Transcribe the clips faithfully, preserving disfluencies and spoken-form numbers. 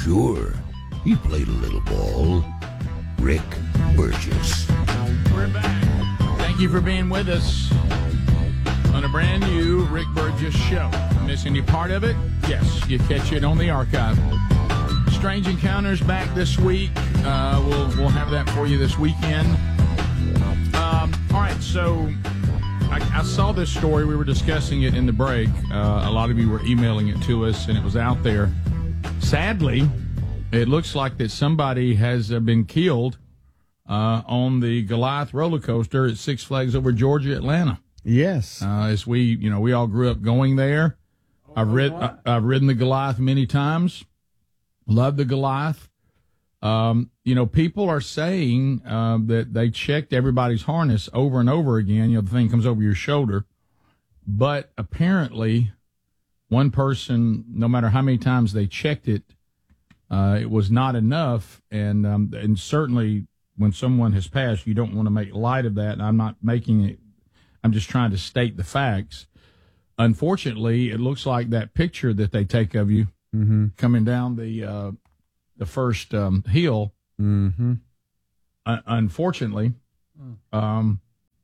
Sure, he played a little ball. Rick Burgess. We're back. Thank you for being with us on a brand new Rick Burgess show. Miss any part of it? Yes, you catch it on the archive. Strange Encounters back this week. Uh, we'll we'll have that for you this weekend. Um, all right, so I, I saw this story. We were discussing it in the break. Uh, a lot of you were emailing it to us, and it was out there. Sadly, it looks like that somebody has uh, been killed uh, on the Goliath roller coaster at Six Flags over Georgia, Atlanta. Yes. Uh, as we, you know, we all grew up going there. I've rid, I, I've ridden the Goliath many times. Love the Goliath. Um, you know, people are saying uh, that they checked everybody's harness over and over again. You know, the thing comes over your shoulder. But apparently, one person, no matter how many times they checked it, uh, it was not enough. And um, and certainly when someone has passed, you don't want to make light of that. And I'm not making it. I'm just trying to state the facts. Unfortunately, it looks like that picture that they take of you mm-hmm. coming down the uh, the first um, hill. Mm-hmm. Uh, unfortunately, um,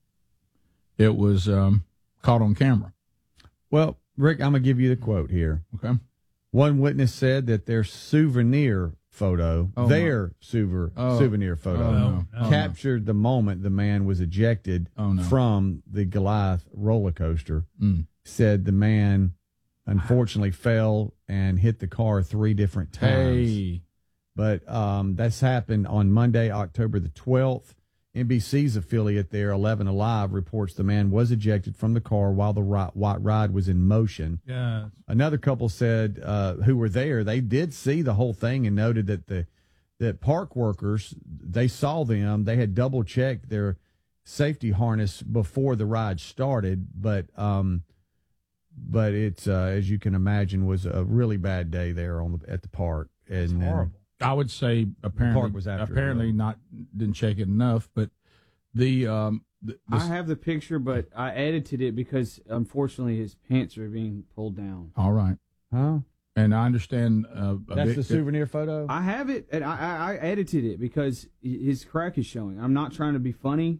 it was um, caught on camera. Well, Rick, I'm going to give you the quote here. Okay. One witness said that their souvenir photo, oh, their souver, oh. souvenir photo, oh, no. oh, captured no. the moment the man was ejected oh, no. from the Goliath roller coaster. Mm. Said the man unfortunately fell and hit the car three different times. Hey. But um, that's happened on Monday, October the twelfth. N B C's affiliate there, eleven Alive, reports the man was ejected from the car while the white ride was in motion. Yeah. Another couple said uh, who were there, they did see the whole thing and noted that the that park workers, they saw them. They had double checked their safety harness before the ride started, but um, but it's uh, as you can imagine was a really bad day there on the at the park. And It's horrible. I would say apparently park was after apparently it, not didn't check it enough, but the um the, the, I have the picture, but I edited it because unfortunately his pants are being pulled down. all right, Huh? and I understand. Uh, a That's bit- the souvenir photo? I have it, and I, I, I edited it because his crack is showing. I'm not trying to be funny.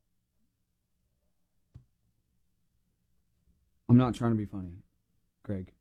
I'm not trying to be funny, Craig.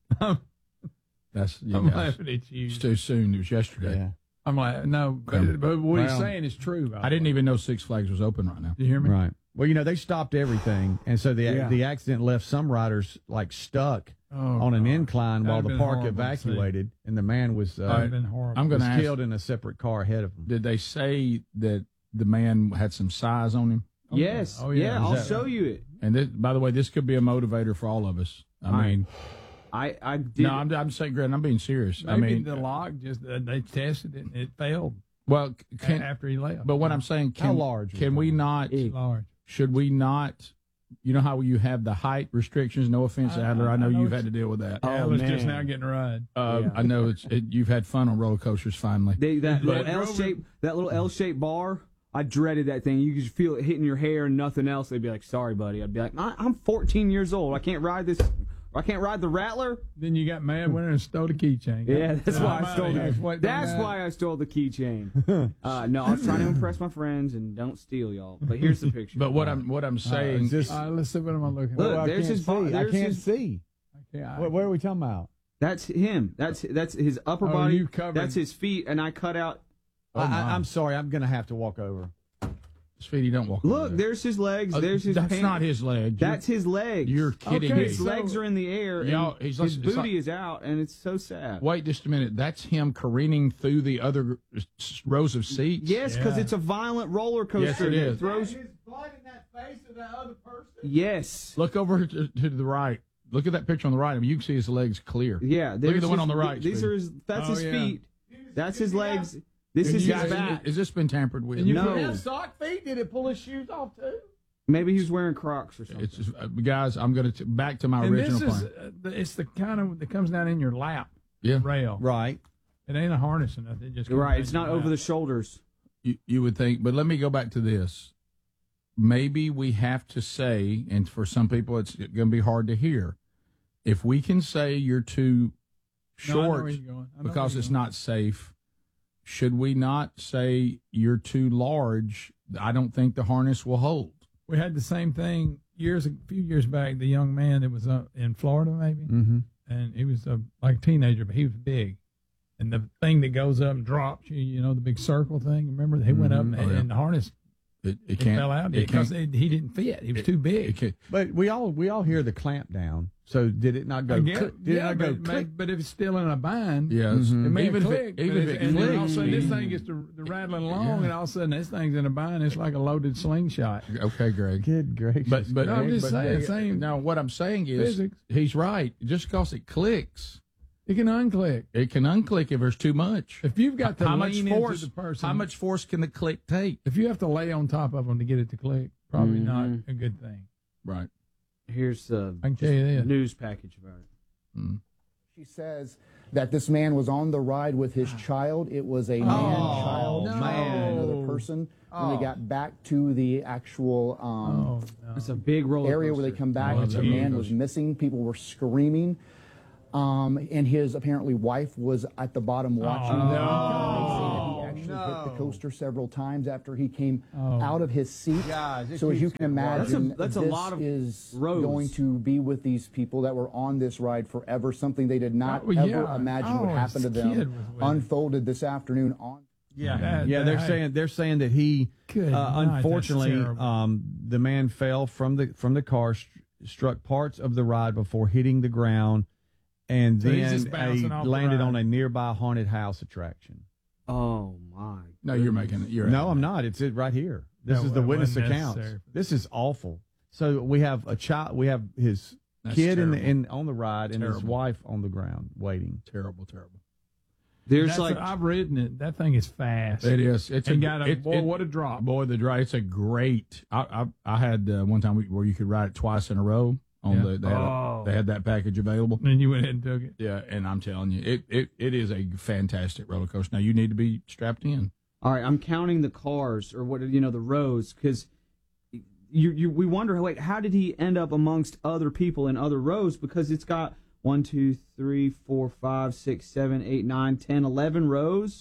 That's you I'm guys, laughing at you. it's too soon. It was yesterday. Yeah. I'm like, no, Okay. but, but what he's Well, saying is true. by I the didn't way. even know Six Flags was open right now. Do you hear me? Right. Well, you know, they stopped everything, and so the Yeah. the accident left some riders like stuck Oh, on an God. incline That'd while have the been park horrible to see. evacuated, and the man was That'd uh, have been horrible. I'm was going to ask. killed in a separate car ahead of him. Did they say that the man had some size on him? Oh, yes. oh, yeah, yeah. I'll Is that show right? you it. And this, by the way, this could be a motivator for all of us. I All right. mean, I, I did. no, I'm, I'm saying, Grant, I'm being serious. Maybe I mean, the lock just uh, they tested it and it failed well, a- can, after he left. but what I'm saying, How can, large was can the we man? not? Big. large. Should we not? You know how you have the height restrictions. No offense, I- Adler. I, I know, know you've it's- had to deal with that. Oh, I was just man. now getting a ride. Uh, Yeah. I know it's it, you've had fun on roller coasters finally. They, that But- little L shape, that little L shaped bar. I dreaded that thing. You could just feel it hitting your hair and nothing else. They'd be like, "Sorry, buddy." I'd be like, I- "I'm fourteen years old. I can't ride this. I can't ride the Rattler." Then you got mad, went in and stole the keychain. Yeah, that's I'm why I outta stole here. it. Wait, That's don't- why I stole the keychain. Uh, no, I was trying to impress my friends and don't steal, y'all. But here's the picture. But what I'm what I'm saying is this- is, All right, let's see what am I looking Look, at. Oh, I there's can't his bo- see. I there's can't his- see. Okay, I- What, what are we talking about? That's him. That's that's his upper Oh, body. you covered- That's his feet, and I cut out. Oh, I, my. I, I'm sorry. I'm going to have to walk over. Speedy, don't walk. over Look, there. there's his legs. Oh, There's his. That's pants. not his leg. That's his legs. You're kidding Okay, me. His so- legs are in the air. And Y'all, he's his listen- it's booty like- is out, and it's so sad. Wait just a minute. That's him careening through the other s- rows of seats. Yes, because Yeah. it's a violent roller coaster. Yes, it that is. Throws. His blood in that face of that other person? Yes. Look over to, to the right. Look at that picture on the right. I mean, you can see his legs clear. Yeah. Look at there's the one his- on the right, These Speedy. are his. That's Oh, his yeah. feet. That's his legs. This And is you his guys- back. Has this been tampered with? And you No. put- Have sock feet? Did it pull his shoes off too? Maybe he was wearing Crocs or something. It's just, uh, guys. I'm going to back to my and original this is, point. uh, the- it's the kind of that comes down in your lap Yeah, rail. Right. It ain't a harness or nothing. It just comes right. down It's your not over lap. the shoulders. you, you would think, but let me go back to this. Maybe we have to say, and for some people, it's going to be hard to hear. If we can say you're too No, I know where short you're going. I know because where it's you're not safe. Should we not say you're too large? I don't think the harness will hold. We had the same thing years, a few years back. The young man that was uh, in Florida, maybe, Mm-hmm. and he was uh, like a teenager, but he was big. And the thing that goes up and drops you, you know, the big circle thing. Remember, he went up Mhm. and, Oh, yeah. and the harness It, it it can't. fell out It because can't. it, he didn't fit. He was too big. It can't. But we all we all hear the clamp down. So did it not go? I get- click? Did yeah, it not go? but, click? but, but if it's still in a bind, Yes. it may Even have if clicked. it, even but if it's- it and then all of a clicks, sudden this thing gets to, to rattling along, and all of a sudden this thing's in a bind. It's like a loaded slingshot. okay, Greg. Good gracious! But but No, I'm just but, saying, uh, same Now what I'm saying is physics. he's right. Just because it clicks, It can unclick. it can unclick if there's too much. If you've got to how lean much force? into the person, How much force can the click take? if you have to lay on top of them to get it to click, probably not Mhm. a good thing. Right. Here's the I can tell you this. news package about it. Mm. She says that this man was on the ride with his child. It was a man, child, no. child, and another person. When they got back to the actual um, Oh, no. It's a big roller area where they coaster. come back, love the that man roller was coaster. missing. People were screaming. Um, and his apparently wife was at the bottom watching. Oh, them. no. They say that he actually hit the coaster several times after he came Oh. out of his seat. Guys, it so as you keeps can getting worse. imagine, That's a- that's a this lot of is rows. going to be with these people that were on this ride forever. Something they did not Oh, ever yeah. imagine Oh, would happen to his them. kid was with him. Unfolded this afternoon on. Yeah, That- yeah. They're that- saying they're saying that he, Good uh, night, that's unfortunately, terrible. um, the man fell from the from the car, st- struck parts of the ride before hitting the ground, and So he's then just bouncing a, off the landed ride. on a nearby haunted house attraction. Oh my! No, you're making it. You're No, I'm not. It's it right here. This No, is the it witness wasn't account. necessary. This is awful. So we have a child. We have his That's kid in, the, terrible. in on the ride, and his Terrible. wife on the ground waiting. Terrible, terrible. There's That's like a, I've ridden it. That thing is fast. It is. It's And a got a it, boy. it- what a drop! Boy, the drive. It's a great. I I, I had uh, one time we, where you could ride it twice in a row on Yeah. the. They had, Oh. they had that package available. And you went ahead and took it. Yeah, and I'm telling you, it, it, it is a fantastic roller coaster. Now you need to be strapped in. all right. I'm counting the cars or what you know the rows because you you we wonder wait how did he end up amongst other people in other rows because it's got one two three four five six seven eight nine ten eleven rows,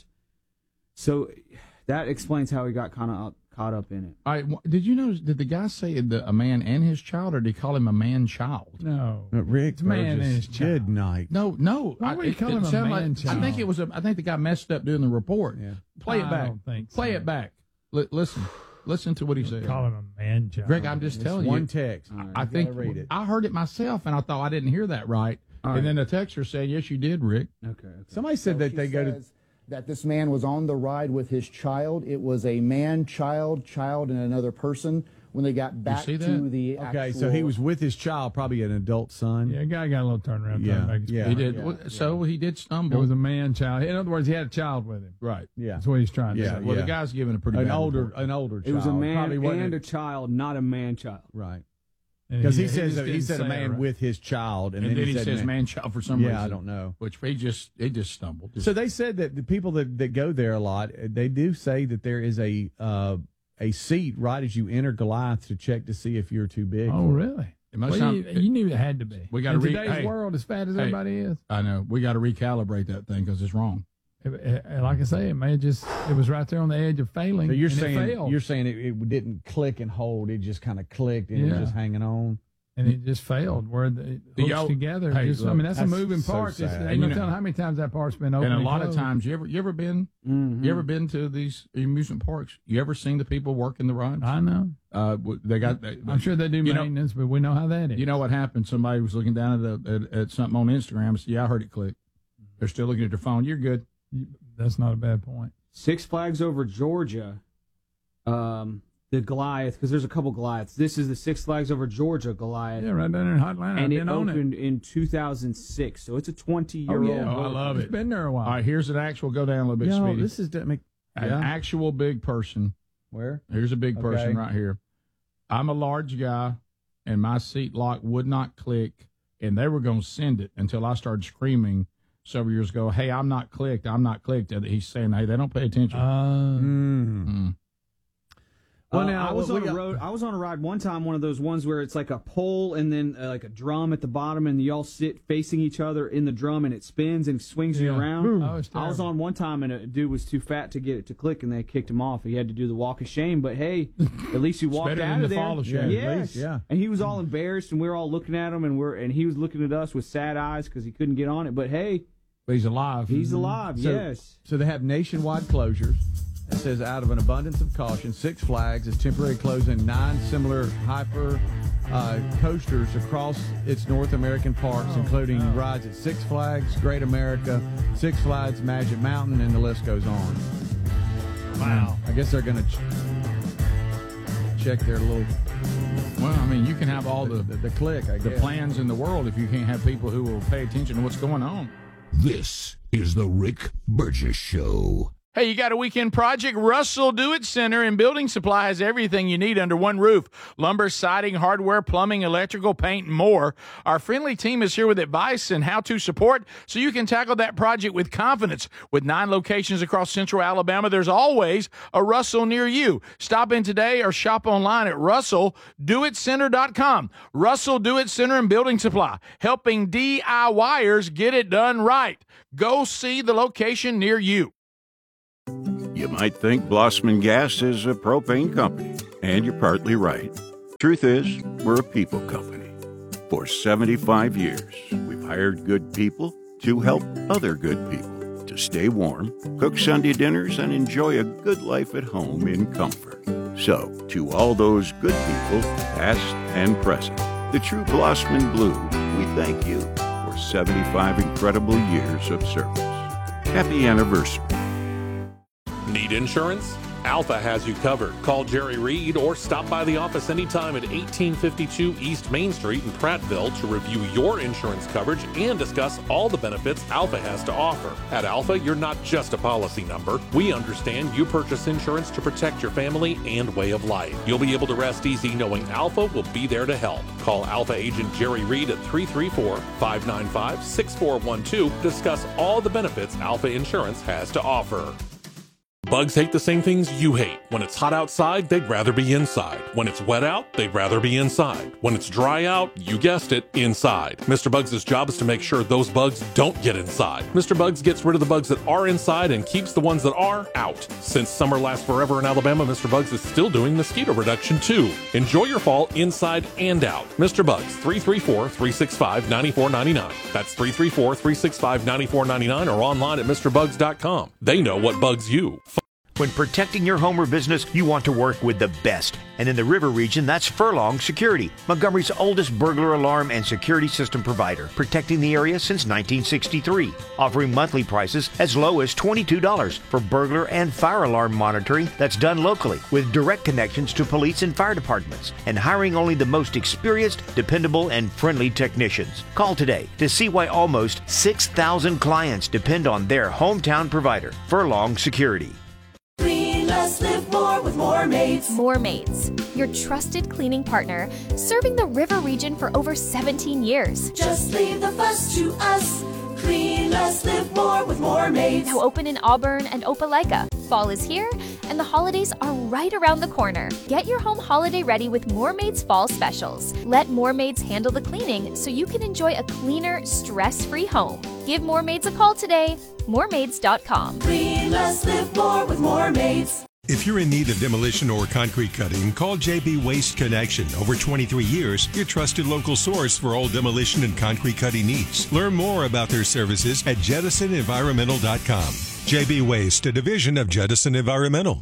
so that explains how he got kind of caught up in it. All right, wh- did you notice? Did the guy say the, a man and his child, or did he call him a man child? No, But Rick, It's man Burgess, and his child. good night. No, no. Why I, would you it- call it him a sounded man like- I think child? it was a. I think the guy messed up doing the report. Yeah. Play it I back. don't think Play so. it back. Li- listen, listen to what he said. Call him a man child. Greg, I'm just It's telling one you. text. All right. I You think gotta read it. I heard it myself, and I thought I didn't hear that right. All and right. then the texter said, "Yes, you did, Rick." Okay. okay. Somebody said So that she they go to. says that this man was on the ride with his child. It was a man, child, child, and another person. When they got back see to that? the Okay, actual, so he was with his child, probably an adult son. Yeah, guy got a little turnaround. Yeah, trying to make his yeah. He point. did. yeah, Well, yeah. So he did It stumble. was a man child. In other words, he had a child with him. right. Yeah, That's what he's trying to Yeah, say. Well, yeah. the guy's giving a pretty an bad older, report. an older child. It was a man Probably wasn't and a it- child, not a man child. right. And Because he, just says he didn't said a say it man right. with his child, and, and, then, he said says man child for some yeah, reason. I don't know. Which he just he just stumbled. So they said that the people that, that go there a lot, they do say that there is a uh, a seat right as you enter Goliath to check to see if you're too big. Oh, really? It must Well, sound- you, you knew it had to be. We gotta In re- today's hey, world, as fat as hey. everybody is. I know we got to recalibrate that thing because it's wrong. It- it- like I say, it may have just it was right there on the edge of failing. So you're and it saying failed. you're saying it, it didn't click and hold; it just kind of clicked and it Yeah. was just hanging on. and it just failed where the it The hooks yo- together. hey, Just- I look, mean, that's, that's a moving so part. It's, sad. ain't And no you know- telling how many times that part's been open. And a lot of closed. times, you ever you ever been Mm-hmm. you ever been to these amusement parks? You ever seen the people working the rides? I know. Uh, w- they got. They, I'm sure they do you know- maintenance, but we know how that is. You know what happened? Somebody was looking down at, a, at, at something on Instagram and said, "Yeah, I heard it click." They're still looking at their phone. You're good. You- that's not a bad point. Six Flags Over Georgia, um, the Goliath, because there's a couple Goliaths. This is the Six Flags Over Georgia Goliath, Yeah, right down there in Hotline. I've and it been on it. opened in two thousand six, so it's a twenty year Oh, old. yeah. Oh, I love It's it. been there a while. All right, here's an actual. Go down a little bit, Yeah, Speedy. this is that make An yeah. actual big person. where Here's a big person Okay. right here. I'm a large guy, and my seat lock would not click, and they were going to send it until I started screaming several years ago, "Hey, I'm not clicked. I'm not clicked." And he's saying, "Hey, they don't pay attention." Uh, Mm. Mm. Well, Uh, now I was we on a got- road. I was on a ride one time, one of those ones where it's like a pole and then uh, like a drum at the bottom, and you all sit facing each other in the drum, and it spins and swings you Yeah. around. Oh, it's I was terrible. on one time, and a dude was too fat to get it to click, and they kicked him off. He had to do the walk of shame. But hey, at least you walked better out than of the there. fall of Yeah, shame. at Yes. least, yeah. And he was all embarrassed, and we were all looking at him, and we're and he was looking at us with sad eyes because he couldn't get on it. But hey, But he's alive. he's alive. So- yes. So they have nationwide closures. It says, out of an abundance of caution, Six Flags is temporarily closing nine similar hyper uh, coasters across its North American parks, Oh, including no. rides at Six Flags, Great America, Six Flags Magic Mountain, and the list goes on. Wow. I guess they're going to ch- check their little Well, I mean, you can have all the, the, the click, I the guess. plans in the world if you can't have people who will pay attention to what's going on. This is the Rick Burgess Show. Hey, you got a weekend project? Russell Do-It Center and Building Supply has everything you need under one roof. Lumber, siding, hardware, plumbing, electrical, paint, and more. Our friendly team is here with advice and how-to support so you can tackle that project with confidence. With nine locations across central Alabama, there's always a Russell near you. Stop in today or shop online at russell do it center dot com. Russell Do-It Center and Building Supply, helping DIYers get it done right. Go see the location near you. You might think Blossman Gas is a propane company, and you're partly right. Truth is, we're a people company. For seventy-five years, we've hired good people to help other good people to stay warm, cook Sunday dinners, and enjoy a good life at home in comfort. So, to all those good people, past and present, the true Blossman Blue, we thank you for seventy-five incredible years of service. Happy anniversary. Need insurance? Alpha has you covered. Call Jerry Reed or stop by the office anytime at eighteen fifty-two East Main Street in Prattville to review your insurance coverage and discuss all the benefits Alpha has to offer. At Alpha, you're not just a policy number. We understand you purchase insurance to protect your family and way of life. You'll be able to rest easy knowing Alpha will be there to help. Call Alpha agent Jerry Reed at three three four, five nine five, six four one two to discuss all the benefits Alpha Insurance has to offer. Bugs hate the same things you hate. When it's hot outside, they'd rather be inside. When it's wet out, they'd rather be inside. When it's dry out, you guessed it, inside. Mister Bugs' job is to make sure those bugs don't get inside. Mister Bugs gets rid of the bugs that are inside and keeps the ones that are out. Since summer lasts forever in Alabama, Mister Bugs is still doing mosquito reduction too. Enjoy your fall inside and out. Mister Bugs, three three four, three six five, nine four nine nine. That's three three four, three six five, nine four nine nine or online at Mr Bugs dot com. They know what bugs you. When protecting your home or business, you want to work with the best. And in the River region, that's Furlong Security, Montgomery's oldest burglar alarm and security system provider, protecting the area since nineteen sixty-three, offering monthly prices as low as twenty-two dollars for burglar and fire alarm monitoring that's done locally with direct connections to police and fire departments, and hiring only the most experienced, dependable, and friendly technicians. Call today to see why almost six thousand clients depend on their hometown provider, Furlong Security. Clean less, live more with More Maids. More Maids, your trusted cleaning partner, serving the River region for over seventeen years. Just leave the fuss to us. Clean less, live more with More Maids. Now open in Auburn and Opelika. Fall is here, and the holidays are right around the corner. Get your home holiday ready with More Maids Fall Specials. Let More Maids handle the cleaning so you can enjoy a cleaner, stress-free home. Give More Maids a call today. more maids dot com. Clean less, live more with More Maids. If you're in need of demolition or concrete cutting, call J B Waste Connection. Over twenty-three years, your trusted local source for all demolition and concrete cutting needs. Learn more about their services at jettison environmental dot com. J B Waste, a division of Jettison Environmental.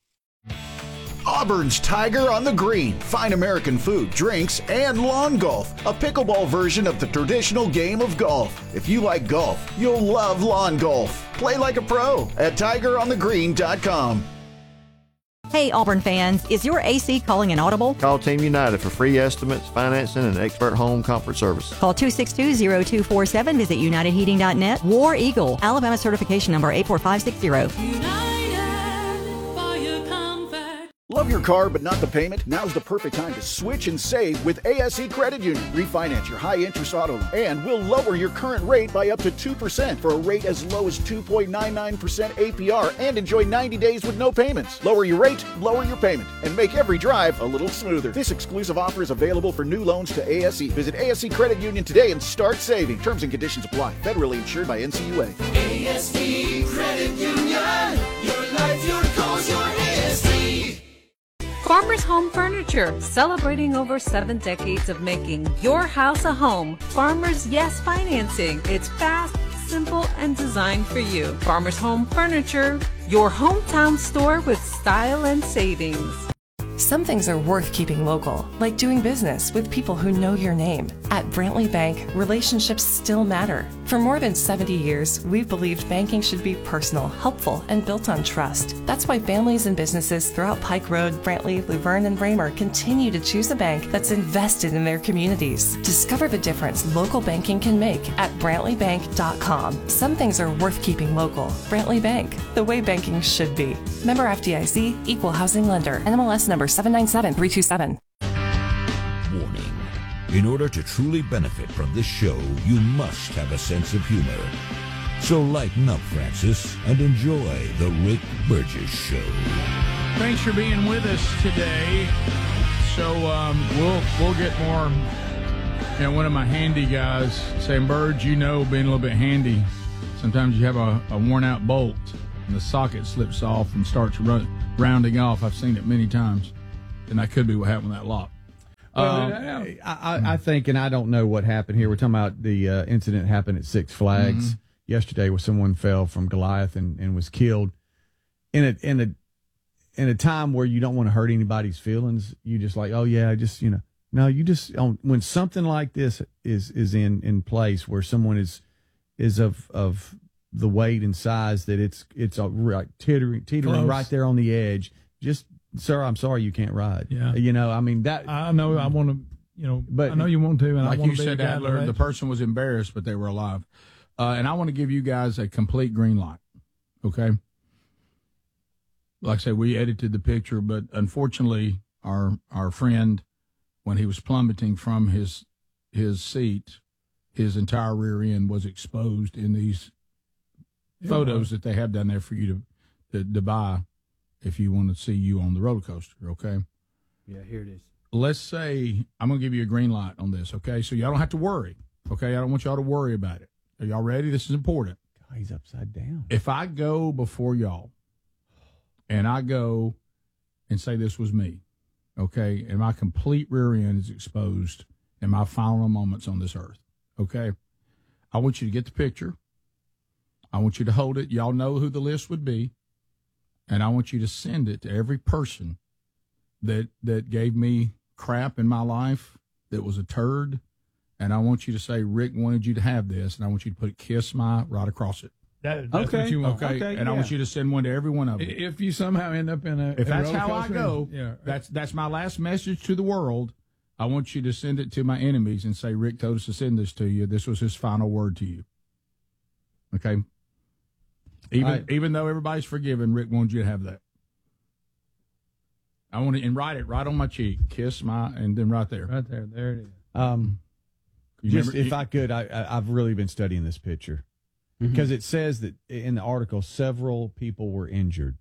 Auburn's Tiger on the Green. Fine American food, drinks, and lawn golf. A pickleball version of the traditional game of golf. If you like golf, you'll love lawn golf. Play like a pro at tiger on the green dot com. Hey Auburn fans, is your A C calling an audible? Call Team United for free estimates, financing, and expert home comfort service. Call two six two, zero two four seven. Visit united heating dot net. War Eagle, Alabama certification number eight four five six zero. United for your comfort. Love your car but not the payment? Now's the perfect time to switch and save with A S E Credit Union. Refinance your high-interest auto loan, and we'll lower your current rate by up to two percent for a rate as low as two point nine nine percent A P R and enjoy ninety days with no payments. Lower your rate, lower your payment, and make every drive a little smoother. This exclusive offer is available for new loans to A S E. Visit A S E Credit Union today and start saving. Terms and conditions apply. Federally insured by N C U A. A S E Credit Union. Your life, your cause, your A S E. Farmers Home Furniture, celebrating over seven decades of making your house a home. Farmers Yes Financing. It's fast, simple, and designed for you. Farmers Home Furniture, your hometown store with style and savings. Some things are worth keeping local, like doing business with people who know your name. At Brantley Bank, relationships still matter. For more than seventy years, we've believed banking should be personal, helpful, and built on trust. That's why families and businesses throughout Pike Road, Brantley, Luverne, and Raymer continue to choose a bank that's invested in their communities. Discover the difference local banking can make at brantley bank dot com. Some things are worth keeping local. Brantley Bank, the way banking should be. Member F D I C, Equal Housing Lender, N M L S number seven nine seven three two seven. Warning. In order to truly benefit from this show, you must have a sense of humor. So lighten up, Francis, and enjoy the Rick Burgess Show. Thanks for being with us today. So um, we'll we'll get more. You know, one of my handy guys saying, "Birds, you know, being a little bit handy. Sometimes you have a, a worn out bolt and the socket slips off and starts run, rounding off. I've seen it many times, and that could be what happened with that lock." Well, Um, I, I, I think, and I don't know what happened here. We're talking about the uh, incident happened at Six Flags Mhm. yesterday, where someone fell from Goliath and, and was killed in a in a in a time where you don't want to hurt anybody's feelings. You just like, oh yeah, just you know, no, you just um, when something like this is is in in place where someone is is of of the weight and size that it's it's a, like teetering teetering Close. right there on the edge. Just sir, I'm sorry you can't ride. Yeah. You know, I mean that. I know I want to, you know, But- I know you want to, and I like want you to be said, a guy Adler, to the let- person was embarrassed, but they were alive. Uh, and I want to give you guys a complete green light. Okay. Like I said, we edited the picture, but unfortunately, our our friend, when he was plummeting from his his seat, his entire rear end was exposed in these Yeah. photos that they have down there for you to, to to buy if you want to see you on the roller coaster. Okay. Yeah, here it is. Let's say I'm going to give you a green light on this, okay? So y'all don't have to worry, okay? I don't want y'all to worry about it. Are y'all ready? This is important. God, he's upside down. If I go before y'all and I go and say this was me, okay, and my complete rear end is exposed in my final moments on this earth, okay, I want you to get the picture. I want you to hold it. Y'all know who the list would be. And I want you to send it to every person that that gave me crap in my life, that was a turd, and I want you to say, Rick wanted you to have this, and I want you to put Kiss My right across it. That, that's Okay. what you want. Okay, Okay, and I yeah. want you to send one to every one of them. If you somehow end up in a, If a that's roller how I coaster, go, yeah, that's that's my last message to the world. I want you to send it to my enemies and say, Rick told us to send this to you. This was his final word to you. Okay? Even I- even though everybody's forgiven, Rick wants you to have that. I want to and write it right on my cheek. Kiss my and then right there. right there, there it is. Um, You just remember- if I could, I, I I've really been studying this picture because it says that in the article several people were injured,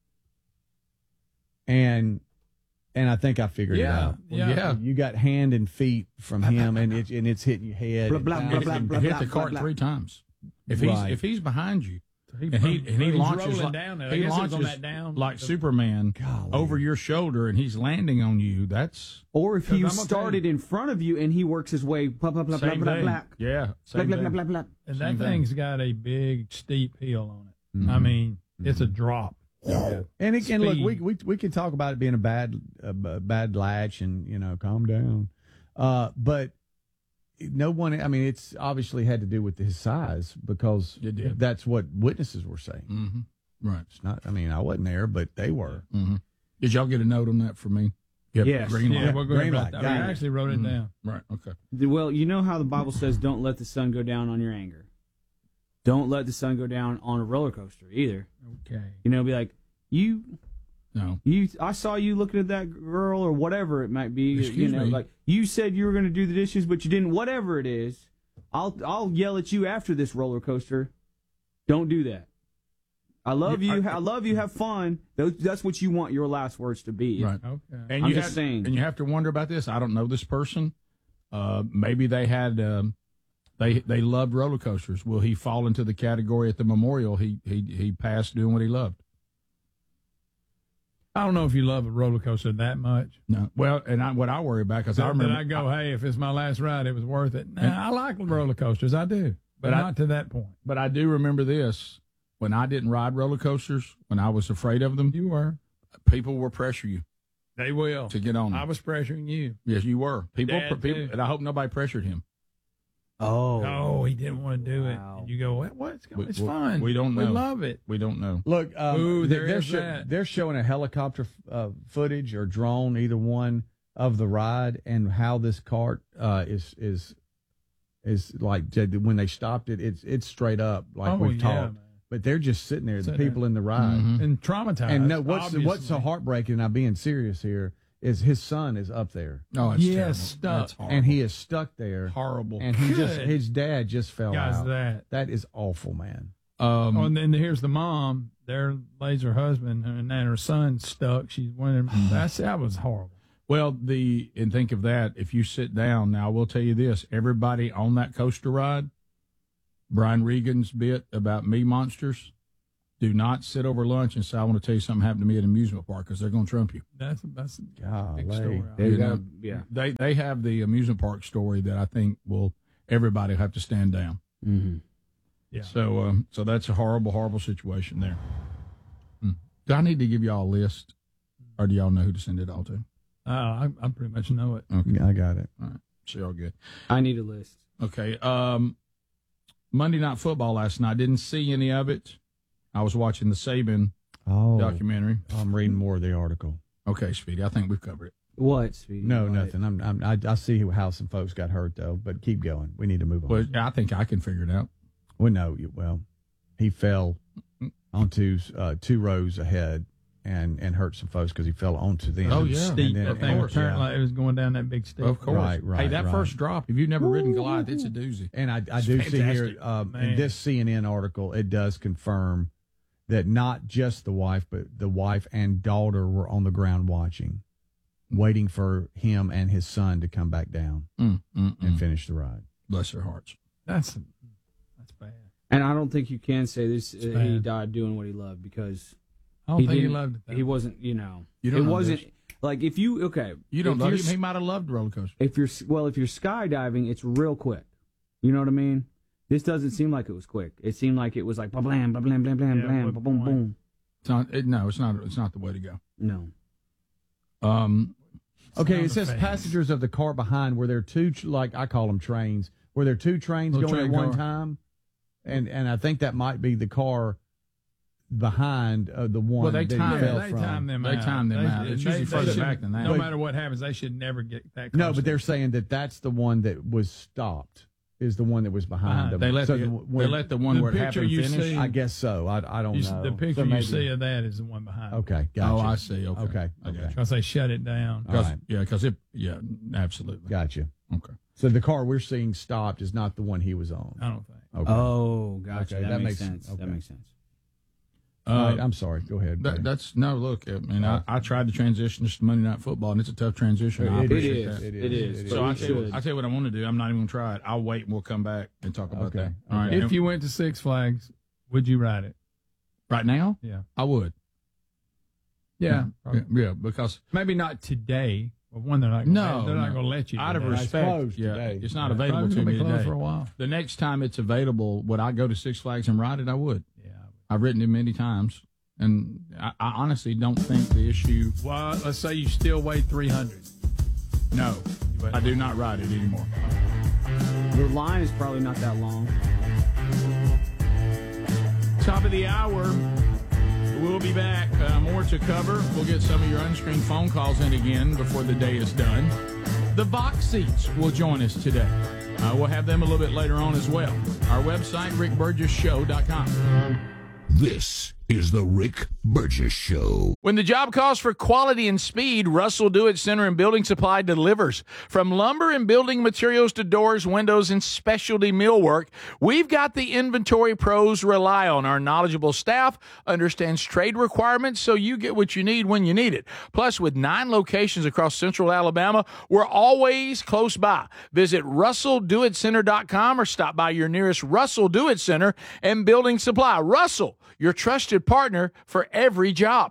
and and I think I figured Yeah, it out. yeah. Yeah. You got hand and feet from him, and it and it's hitting your head. Blah, and blah, down. blah, Hit, blah, blah, hit blah, the blah, cart blah. three times. If he's Right. if he's behind you, He, and he and he he's launches rolling like, down there. I he guess it was launches on that down. like Superman Golly. over your shoulder, and he's landing on you. That's Or if Because he I'm gonna started tell in front of you and he works his way, blah, blah, blah, blah, same blah, thing. blah, Yeah, blah, same blah, thing. blah, blah, blah. And Same that thing. thing's got a big steep hill on it. Mhm. I mean, it's a Mhm. drop. And again, look, Speed. we we we can talk about it being a bad a b- bad latch, and you know, calm down. Uh, but no one. I mean, it's obviously had to do with his size because It did. that's what witnesses were saying. Mm-hmm. Right. It's not. I mean, I wasn't there, but they were. Mm-hmm. Did y'all get a note on that for me? Yep. Yes. Green light. Yeah, we're going Green to light, that. got I it. actually wrote it Mhm. down. Right. Okay. Well, you know how the Bible says, don't let the sun go down on your anger. Don't let the sun go down on a roller coaster either. Okay. You know, be like, you No. You, I saw you looking at that girl or whatever it might be. Excuse you know, me. like you said you were going to do the dishes, but you didn't. Whatever it is, I'll I'll yell at you after this roller coaster. Don't do that. I love Yeah, you. I- I, love you. Have fun. Those, that's what you want your last words to be. Right. Okay. And I'm you just have, saying. And you have to wonder about this. I don't know this person. Uh, maybe they had um, they they loved roller coasters. Will he fall into the category at the memorial? He he he passed doing what he loved. I don't know if you love a roller coaster that much. No. Well, and I, what I worry about because I That, remember that I go, hey, if it's my last ride, it was worth it. Nah, I like roller coasters. I do, but, But I- not to that point. But I do remember this. When I didn't ride roller coasters, when I was afraid of them, You were. people will pressure you They will. to get on them. I was pressuring you. Yes, you were. People, Dad, people too. and I hope nobody pressured him. Oh. Oh, he didn't want to do it. And you go, what? what? It's, We- it's we- fun. we don't We know. love it. We don't know. Look, um, Ooh, they- there they're, is sho- that. they're showing a helicopter uh, footage or drone, either one of the ride, and how this cart uh, is is is like when they stopped it. It's it's straight up like Oh, we've yeah, talked. man. But they're just sitting there, the Sitting people there. in the ride, Mhm. And traumatized. and no, what's obviously. what's so heartbreaking? And I'm being serious here. Is his son is up there, No, it's Yes, terrible. stuck. That's horrible. and he is stuck there, horrible. and he just Good. his dad just fell Guys, out. that. That is awful, man. um, Oh, and then here's the mom. There lays her husband, and then her son's stuck. She's wondering. That's that was horrible. Well, the and think of that. If you sit down now, I will tell you this: everybody on that coaster ride, Brian Regan's bit about me monsters. Do not sit over lunch and say, "I want to tell you something happened to me at an amusement park," because they're going to trump you. That's that's a big Golly. story. They You got- know, yeah. They they have the amusement park story that I think will everybody will have to stand down. Mm-hmm. Yeah. So um, so that's a horrible horrible situation there. Hmm. Do I need to give y'all a list, or do y'all know who to send it all to? Uh, I, I pretty much know it. Okay, I got it. all right, so y'all good. I need a list. Okay. Um, Monday Night Football last night. Didn't see any of it. I was watching the Saban Oh, documentary. I'm reading more of the article. Okay, Speedy. I think we've covered it. What, sweetie? No, What? nothing. I'm, I'm, I, I see how some folks got hurt though, but keep going. We need to move on. Well, I think I can figure it out. Well, no, you- well, he fell onto uh, two rows ahead and and hurt some folks because he fell onto them. Oh, yeah. Steep. And then- That thing and- was turning yeah. like it was going down that big steep. Of course. Right, right, Hey, that right. first drop, if you've never ridden Goliath, it's a doozy. And I, I It's do see here fantastic. um, in Man. this C N N article, it does confirm that not just the wife, but the wife and daughter were on the ground watching, waiting for him and his son to come back down Mm, mm, and mm. finish the ride. Bless their hearts. That's that's bad. And I don't think you can say this. Uh, he bad. died doing what he loved because I don't think he didn't- loved it. That He much. wasn't. You know, You don't it know wasn't this. like if you okay. You don't if know you're him. He might have loved roller coasters. If you're well, if you're skydiving, it's real quick. You know what I mean? This doesn't seem like it was quick. It seemed like it was like blah blam blah blam blam blam Yeah, blam what boom boom point? boom. It's not. It, no, it's not. It's not the way to go. No. Um. Okay, Sound it says effects. passengers of the car behind were there two, tr- like I call them trains, were there two trains Little going train at one car. time? And and I think that might be the car behind uh, the one Well, they that he timed- fell they from. time them They out. time them They- out. It's they- usually they further should- back than that. No But- matter what happens, they should never get that close. No, but to they're it. saying that that's the one that was stopped. Is the one that was behind Behind. them. They let So the, the- they when- let the one the where it picture happened you finish. see- I guess so. I, I don't You s- know. the picture So you maybe- see of that is the one behind. Okay, gotcha. Oh, I see. Okay. Okay, I got okay. you. Because they shut it down. All Cause, right. Yeah, because it. Yeah, absolutely. Gotcha. Okay. So the car we're seeing stopped is not the one he was on. I don't think. Okay. Oh, gotcha. Okay, that, that makes makes- sense. okay. That makes sense. All right, Uh, I'm sorry. Go ahead. that, Barry. that's no look. I mean, I, I tried to transition just to Monday Night Football, and it's a tough transition. I It appreciate is. that. It It is. is. It So But I we tell, you, should. I tell you what I want to do. I'm not even going to try it. I'll wait and we'll come back and talk about Okay. that. All right. If And you went to Six Flags, would you ride it? right now, Yeah. I would. Yeah. Yeah, yeah, because Maybe not today. But one they're not. Gonna No, let, they're not no. going to let you. out of do that. respect, closed yeah, today. it's not Yeah, available probably to gonna me be closed today. for a while. The next time it's available, would I go to Six Flags and ride it? I would. Yeah. I've ridden it many times, and I, I honestly don't think the issue. Well, let's say you still weigh three hundred. No, I do not ride it anymore. The line is probably not that long. Top of the hour. We'll be back. Uh, more to cover. We'll get some of your unscreened phone calls in again before the day is done. The Vox Seats will join us today. Uh, we'll have them a little bit later on as well. Our website, rick burgess show dot com. This is the Rick Burgess Show. When the job calls for quality and speed, Russell Do-It Center and Building Supply delivers. From lumber and building materials to doors, windows, and specialty millwork, we've got the inventory pros rely on. Our knowledgeable staff understands trade requirements, so you get what you need when you need it. Plus, with nine locations across central Alabama, we're always close by. Visit russell do it center dot com or stop by your nearest Russell Do-It Center and Building Supply. Russell, your trusted partner for every job.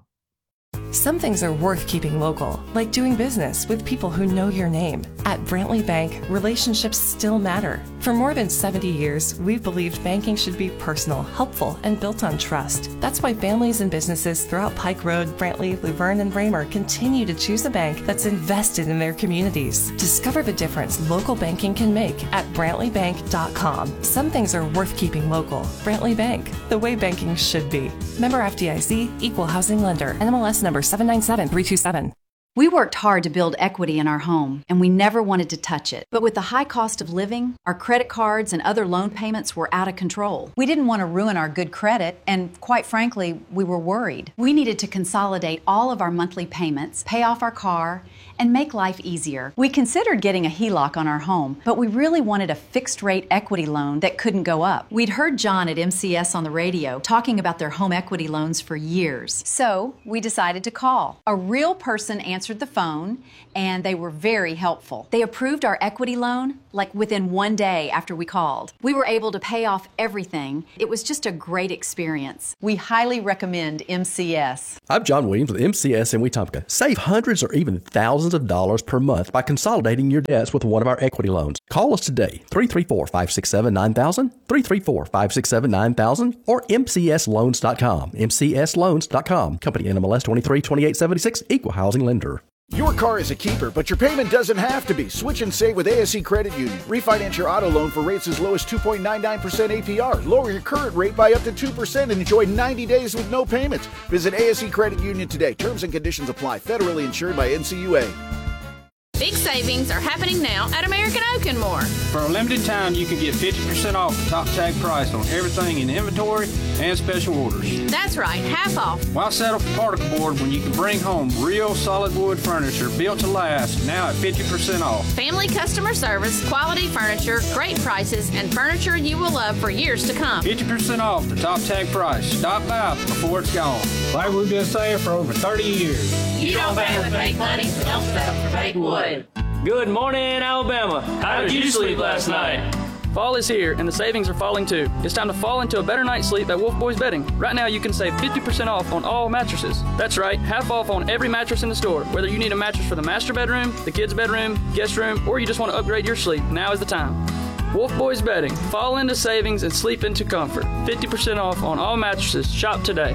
Some things are worth keeping local, like doing business with people who know your name. At Brantley Bank, relationships still matter. For more than seventy years, we've believed banking should be personal, helpful, and built on trust. That's why families and businesses throughout Pike Road, Brantley, Luverne, and Raymer continue to choose a bank that's invested in their communities. Discover the difference local banking can make at brantley bank dot com. Some things are worth keeping local. Brantley Bank, the way banking should be. Member F D I C, Equal Housing Lender, N M L S number seven nine seven three two seven. We worked hard to build equity in our home, and we never wanted to touch it. But with the high cost of living, our credit cards and other loan payments were out of control. We didn't want to ruin our good credit, and quite frankly, we were worried. We needed to consolidate all of our monthly payments, pay off our car, and make life easier. We considered getting a H E L O C on our home, but we really wanted a fixed-rate equity loan that couldn't go up. We'd heard John at M C S on the radio talking about their home equity loans for years. So we decided to call. A real person answered the phone, and they were very helpful. They approved our equity loan like within one day after we called. We were able to pay off everything. It was just a great experience. We highly recommend M C S. I'm John Williams with M C S in Wetumpka. Save hundreds or even thousands of dollars per month by consolidating your debts with one of our equity loans. Call us today, three three four, five six seven, nine thousand, three three four, five six seven, nine thousand, or m c s loans dot com, m c s loans dot com. Company N M L S twenty-three twenty-eight seventy-six, Equal Housing Lender. Your car is a keeper, but your payment doesn't have to be. Switch and save with A S E Credit Union. Refinance your auto loan for rates as low as two point nine nine percent A P R. Lower your current rate by up to two percent and enjoy ninety days with no payments. Visit A S E Credit Union today. Terms and conditions apply. Federally insured by N C U A. Big savings are happening now at American Oak and More. For a limited time, you can get fifty percent off the top tag price on everything in inventory and special orders. That's right, half off. Why settle for particle board when you can bring home real solid wood furniture built to last, now at fifty percent off? Family customer service, quality furniture, great prices, and furniture you will love for years to come. fifty percent off the top tag price. Stop by before it's gone. Like we've been saying for over thirty years. You don't bang with fake money, so don't settle for fake wood. Good morning, Alabama. How did you sleep last night? Fall is here, and the savings are falling too. It's time to fall into a better night's sleep at Wolf Boys Bedding. Right now, you can save fifty percent off on all mattresses. That's right, half off on every mattress in the store. Whether you need a mattress for the master bedroom, the kids' bedroom, guest room, or you just want to upgrade your sleep, now is the time. Wolf Boys Bedding. Fall into savings and sleep into comfort. fifty percent off on all mattresses. Shop today.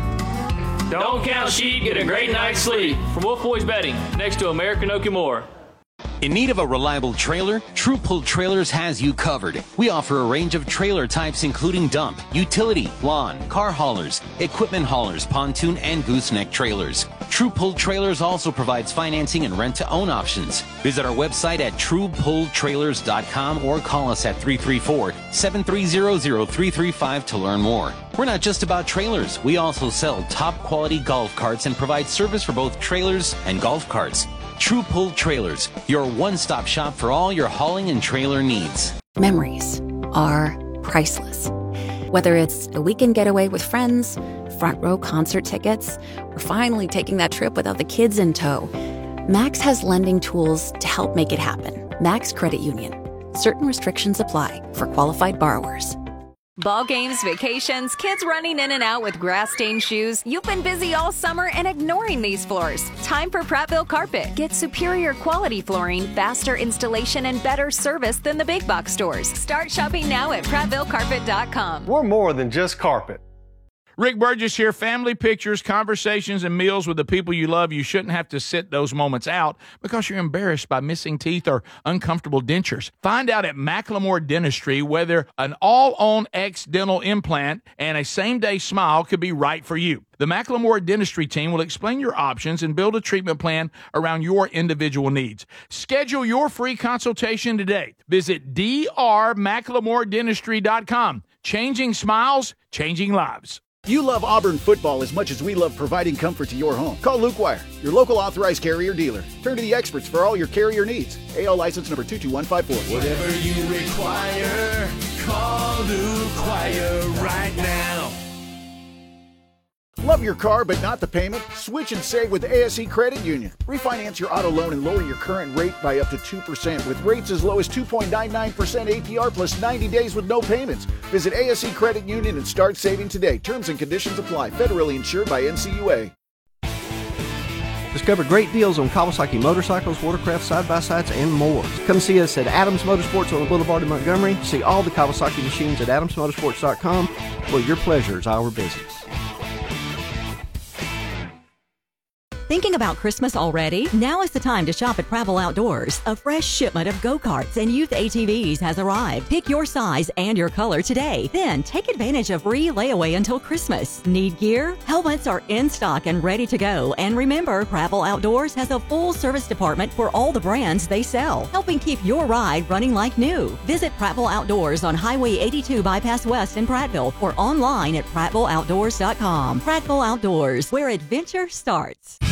Don't count sheep, get a great night's sleep. From Wolf Boys Bedding, next to American Oak and More. In need of a reliable trailer? True Pull Trailers has you covered. We offer a range of trailer types including dump, utility, lawn, car haulers, equipment haulers, pontoon, and gooseneck trailers. True Pull Trailers also provides financing and rent-to-own options. Visit our website at true pull trailers dot com or call us at three three four, seven three zero, zero three three five to learn more. We're not just about trailers. We also sell top-quality golf carts and provide service for both trailers and golf carts. True Pull Trailers, your one-stop shop for all your hauling and trailer needs. Memories are priceless. Whether it's a weekend getaway with friends, front row concert tickets, or finally taking that trip without the kids in tow, Max has lending tools to help make it happen. Max Credit Union. Certain restrictions apply for qualified borrowers. Ball games, vacations, kids running in and out with grass-stained shoes. You've been busy all summer and ignoring these floors. Time for Prattville Carpet. Get superior quality flooring, faster installation, and better service than the big box stores. Start shopping now at prattville carpet dot com. We're more than just carpet. Rick Burgess here. Family pictures, conversations, and meals with the people you love. You shouldn't have to sit those moments out because you're embarrassed by missing teeth or uncomfortable dentures. Find out at Macklemore Dentistry whether an all-on X dental implant and a same-day smile could be right for you. The Macklemore Dentistry team will explain your options and build a treatment plan around your individual needs. Schedule your free consultation today. Visit d r macklemore dentistry dot com. Changing smiles, changing lives. You love Auburn football as much as we love providing comfort to your home. Call Luke Wire, your local authorized carrier dealer. Turn to the experts for all your carrier needs. A L license number two two one five four. Whatever you require, call Luke Wire right now. Love your car but not the payment? Switch and save with A S E Credit Union. Refinance your auto loan and lower your current rate by up to two percent with rates as low as two point nine nine percent A P R plus ninety days with no payments. Visit A S E Credit Union and start saving today. Terms and conditions apply. Federally insured by N C U A. Discover great deals on Kawasaki motorcycles, watercraft, side-by-sides, and more. Come see us at Adams Motorsports on the Boulevard in Montgomery. See all the Kawasaki machines at adams motorsports dot com, where your pleasure is our business. Thinking about Christmas already? Now is the time to shop at Prattville Outdoors. A fresh shipment of go-karts and youth A T Vs has arrived. Pick your size and your color today. Then take advantage of free layaway until Christmas. Need gear? Helmets are in stock and ready to go. And remember, Prattville Outdoors has a full service department for all the brands they sell, helping keep your ride running like new. Visit Prattville Outdoors on Highway eighty-two Bypass West in Prattville or online at prattville outdoors dot com. Prattville Outdoors, where adventure starts.